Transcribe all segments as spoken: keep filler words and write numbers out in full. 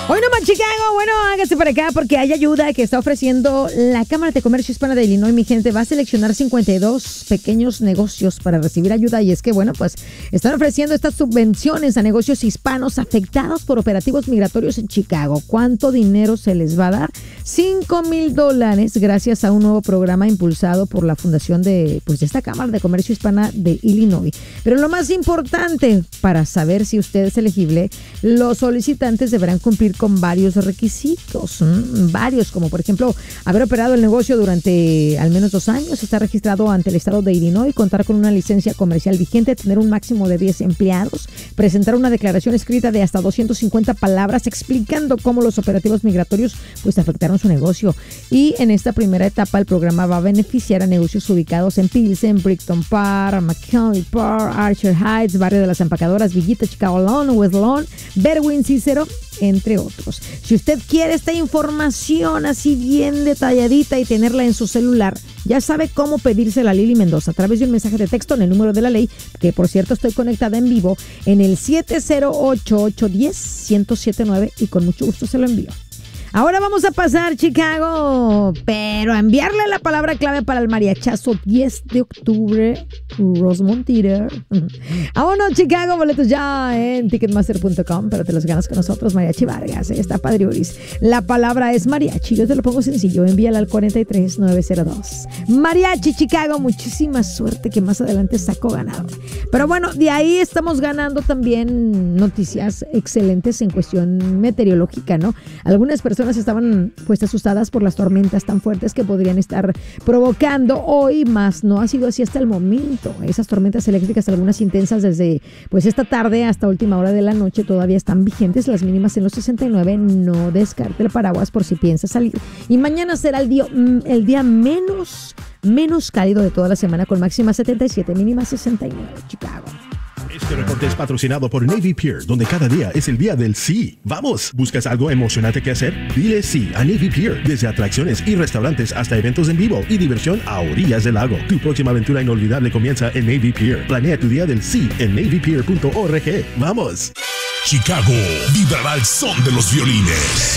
Hoy no más Chicago, bueno, hágase para acá porque hay ayuda que está ofreciendo la Cámara de Comercio Hispana de Illinois. Mi gente va a seleccionar cincuenta y dos pequeños negocios para recibir ayuda y es que, bueno, pues están ofreciendo estas subvenciones a negocios hispanos afectados por operativos migratorios en Chicago. ¿Cuánto dinero se les va a dar? Cinco mil dólares gracias a un nuevo programa impulsado por la fundación de, pues, de esta Cámara de Comercio Hispana de Illinois. Pero lo más importante para saber si usted es elegible, los solicitantes deberán cumplir con varios requisitos, ¿m? varios, como por ejemplo haber operado el negocio durante al menos dos años, estar registrado ante el estado de Illinois, contar con una licencia comercial vigente, tener un máximo de diez empleados, presentar una declaración escrita de hasta doscientas cincuenta palabras explicando cómo los operativos migratorios pues afectaron su negocio. Y en esta primera etapa el programa va a beneficiar a negocios ubicados en Pilsen, Brickton Park, McKinley Park, Archer Heights, Barrio de las Empacadoras, Villita, Chicago Lawn, West Lawn, Berwyn, Cicero, entre otros. Si usted quiere esta información así bien detalladita y tenerla en su celular, ya sabe cómo pedírsela a Lili Mendoza a través de un mensaje de texto en el número de la ley, que por cierto estoy conectada en vivo en el siete cero ocho, ocho uno cero, uno cero siete nueve y con mucho gusto se lo envío. Ahora vamos a pasar, Chicago, pero a enviarle la palabra clave para el mariachazo diez de octubre, Rosemont Theater. Vámonos, Chicago, boletos ya en ticketmaster punto com, pero te los ganas con nosotros, Mariachi Vargas, ¿eh? Está padriuris. La palabra es mariachi, yo te lo pongo sencillo, envíala al cuatro tres nueve cero dos. Mariachi, Chicago, muchísima suerte que más adelante saco ganador. Pero bueno, de ahí estamos ganando también noticias excelentes en cuestión meteorológica, ¿no? Algunas personas estaban pues asustadas por las tormentas tan fuertes que podrían estar provocando hoy, más no ha sido así hasta el momento. Esas tormentas eléctricas, algunas intensas desde pues esta tarde hasta última hora de la noche, todavía están vigentes, las mínimas en los sesenta y nueve. No descarte el paraguas por si piensa salir. Y mañana será el día, el día menos, menos cálido de toda la semana, con máxima setenta y siete, mínima sesenta y nueve, Chicago. Este reporte es patrocinado por Navy Pier, donde cada día es el día del sí. ¡Vamos! ¿Buscas algo emocionante que hacer? Dile sí a Navy Pier. Desde atracciones y restaurantes hasta eventos en vivo y diversión a orillas del lago. Tu próxima aventura inolvidable comienza en Navy Pier. Planea tu día del sí en navy pier punto org. ¡Vamos! Chicago vibrará el son de los violines.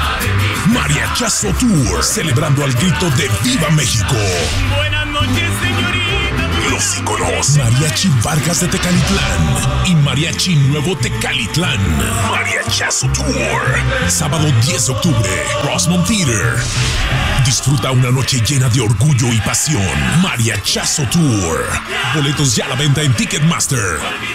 Mariachazo Tour, celebrando al grito de ¡Viva México! Buenas noches, señorita. Los íconos Mariachi Vargas de Tecalitlán y Mariachi Nuevo Tecalitlán. Mariachazo Tour, sábado diez de octubre, Rosemont Theater. Disfruta una noche llena de orgullo y pasión. Mariachazo Tour. Boletos ya a la venta en Ticketmaster.